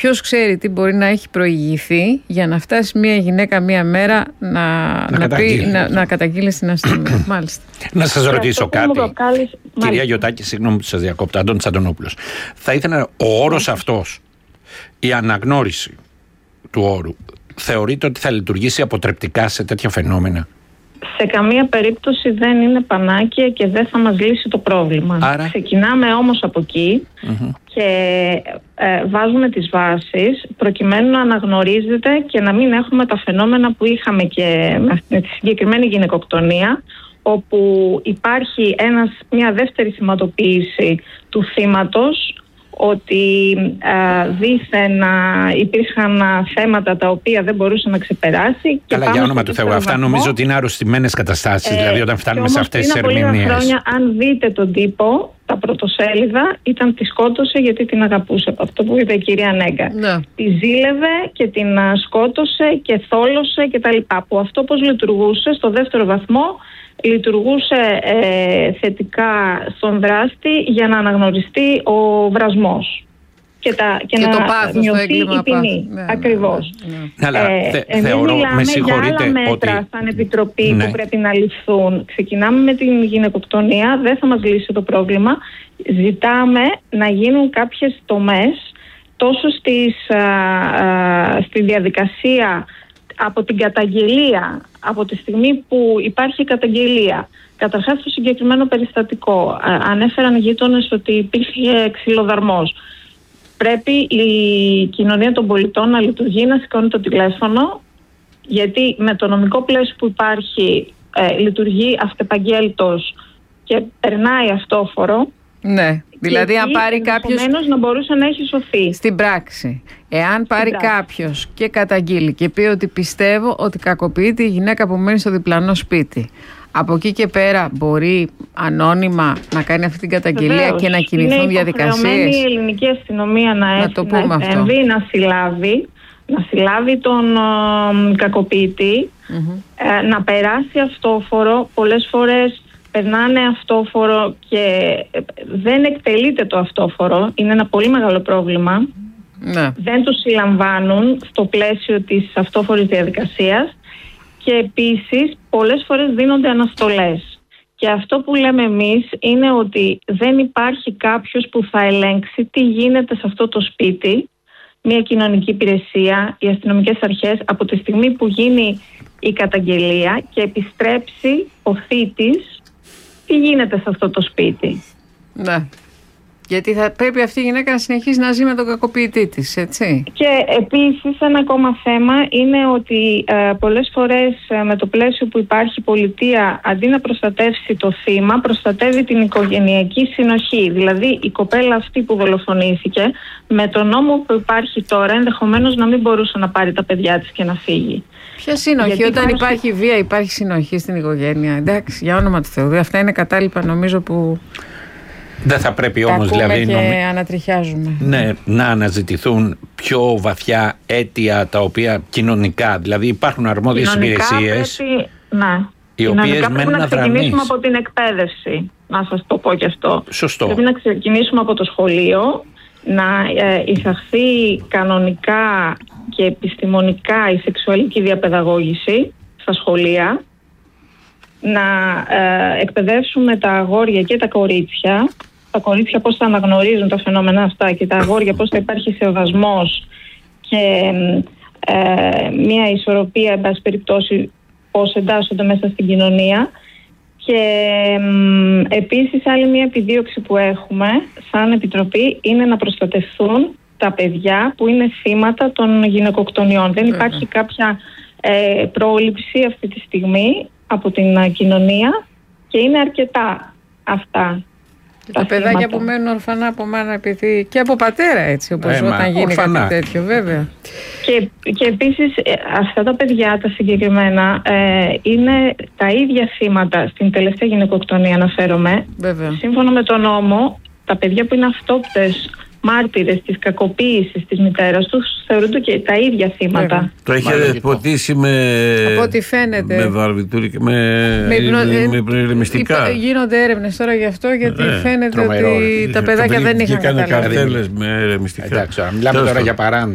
ποιος ξέρει τι μπορεί να έχει προηγηθεί για να φτάσει μια γυναίκα μια μέρα να καταγγείλει στην αστυνομία. Μάλιστα. Να σας ρωτήσω κάτι. Κυρία Γιωτάκη, συγγνώμη που σας διακόπτω, Αντώνης Αντωνόπουλος. Θα ήθελα ο όρος αυτός, η αναγνώριση του όρου, θεωρείτε ότι θα λειτουργήσει αποτρεπτικά σε τέτοια φαινόμενα? Σε καμία περίπτωση δεν είναι πανάκια και δεν θα μας λύσει το πρόβλημα. Άρα... Ξεκινάμε όμως από εκεί και βάζουμε τις βάσεις προκειμένου να αναγνωρίζεται και να μην έχουμε τα φαινόμενα που είχαμε και με τη συγκεκριμένη γυναικοκτονία, όπου υπάρχει μια δεύτερη θυματοποίηση του θύματος, ότι δήθεν υπήρχαν θέματα τα οποία δεν μπορούσε να ξεπεράσει. Καλά, για όνομα του Θεού, αυτά νομίζω ότι είναι αρρωστημένες καταστάσεις, δηλαδή όταν φτάνουμε σε αυτές τις ερμηνείες. Πριν από λίγα χρόνια, αν δείτε τον τύπο, τα πρωτοσέλιδα ήταν τη σκότωσε γιατί την αγαπούσε. Αυτό που είπε η κυρία Νέγκα. Ναι. Τη ζήλευε και την σκότωσε και θόλωσε κτλ. Που αυτό πώς λειτουργούσε στο δεύτερο βαθμό, λειτουργούσε θετικά στον δράστη για να αναγνωριστεί ο βρασμός και να το πάθος, μειωθεί η ποινή. Ακριβώς. Θεωρώ, μιλάμε για άλλα μέτρα σαν Επιτροπή που πρέπει να ληφθούν. Ξεκινάμε με την γυναικοκτονία, δεν θα μας λύσει το πρόβλημα. Ζητάμε να γίνουν κάποιες τομές τόσο στη διαδικασία από την καταγγελία, από τη στιγμή που υπάρχει καταγγελία. Καταρχάς το συγκεκριμένο περιστατικό. Ανέφεραν οι γείτονες ότι υπήρχε ξυλοδαρμός. Πρέπει η κοινωνία των πολιτών να λειτουργεί, να σηκώνει το τηλέφωνο, γιατί με το νομικό πλαίσιο που υπάρχει λειτουργεί αυτεπαγγέλτος και περνάει αυτόφορο. Ναι, δηλαδή αν πάρει κάποιος... Επομένως να μπορούσε να έχει σωθεί. Στην πράξη, εάν πάρει κάποιος και καταγγείλει και πει ότι πιστεύω ότι κακοποιείται η γυναίκα που μένει στο διπλανό σπίτι, από εκεί και πέρα μπορεί ανώνυμα να κάνει αυτή την καταγγελία. Βεβαίως, και να κινηθούν διαδικασίες. Είναι υποχρεωμένη η ελληνική αστυνομία να συλλάβει τον κακοποιητή, να περάσει αυτόφορο. Πολλές φορές περνάνε αυτόφορο και δεν εκτελείται το αυτόφορο. Είναι ένα πολύ μεγάλο πρόβλημα. Ναι. Δεν τους συλλαμβάνουν στο πλαίσιο της αυτόφορης διαδικασίας. Και επίσης πολλές φορές δίνονται αναστολές. Και αυτό που λέμε εμείς είναι ότι δεν υπάρχει κάποιος που θα ελέγξει τι γίνεται σε αυτό το σπίτι, μια κοινωνική υπηρεσία, οι αστυνομικές αρχές, από τη στιγμή που γίνει η καταγγελία και επιστρέψει ο θήτης, τι γίνεται σε αυτό το σπίτι. Ναι. Γιατί θα πρέπει αυτή η γυναίκα να συνεχίσει να ζει με τον κακοποιητή της, έτσι. Και επίσης ένα ακόμα θέμα είναι ότι πολλές φορές με το πλαίσιο που υπάρχει η πολιτεία, αντί να προστατεύσει το θύμα, προστατεύει την οικογενειακή συνοχή. Δηλαδή η κοπέλα αυτή που δολοφονήθηκε, με τον νόμο που υπάρχει τώρα, ενδεχομένως να μην μπορούσε να πάρει τα παιδιά της και να φύγει. Ποια συνοχή? Γιατί όταν υπάρχει βία υπάρχει συνοχή στην οικογένεια. Εντάξει, για όνομα του Θεού. Αυτά είναι κατάλοιπα νομίζω που... Δεν θα πρέπει όμως δηλαδή ανατριχιάζουμε. Ναι, να αναζητηθούν πιο βαθιά αίτια τα οποία κοινωνικά, δηλαδή υπάρχουν αρμόδιες υπηρεσίες οι οποίες μένουν αδρανείς. Να ξεκινήσουμε από την εκπαίδευση, να σας το πω και αυτό. Σωστό. Πρέπει να ξεκινήσουμε από το σχολείο, να εισαχθεί κανονικά και επιστημονικά η σεξουαλική διαπαιδαγώγηση στα σχολεία, να εκπαιδεύσουμε τα αγόρια και τα κορίτσια. Τα κορίτσια πώς θα αναγνωρίζουν τα φαινόμενα αυτά και τα αγόρια πώς θα υπάρχει σεβασμός και μια ισορροπία, εν πάση περιπτώσει, πώς εντάσσονται μέσα στην κοινωνία. Και επίσης άλλη μια επιδίωξη που έχουμε σαν Επιτροπή είναι να προστατευτούν τα παιδιά που είναι θύματα των γυναικοκτονιών. Δεν υπάρχει κάποια πρόληψη αυτή τη στιγμή από την κοινωνία και είναι αρκετά αυτά. Τα παιδάκια που μένουν ορφανά από μάνα επειδή και από πατέρα, έτσι όπως όταν γίνει ορφανά. Κάτι τέτοιο, βέβαια. Και επίσης αυτά τα παιδιά τα συγκεκριμένα είναι τα ίδια θύματα. Στην τελευταία γυναικοκτονία αναφέρομαι. Βέβαια. Σύμφωνα με τον νόμο, τα παιδιά που είναι αυτόπτες μάρτυρες της κακοποίησης της μητέρας τους θεωρούνται και τα ίδια θύματα. Βέβαια. Το έχετε ποτίσει με βαρβιτούρι και με ηρεμιστικά. Γίνονται έρευνες τώρα γι' αυτό, γιατί φαίνεται ότι τα παιδάκια δεν είχαν καταλάβει. Καρτέλες με ηρεμιστικά. Εντάξει, μιλάμε τώρα για παράνομο.